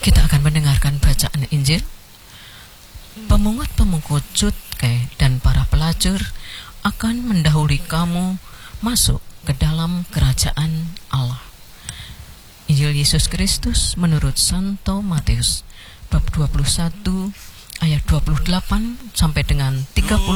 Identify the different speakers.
Speaker 1: Kita akan mendengarkan bacaan Injil. Pemungut-pemungut cukai dan para pelacur akan mendahului kamu masuk ke dalam kerajaan Allah. Injil Yesus Kristus menurut Santo Matius bab 21 ayat 28 sampai dengan 30.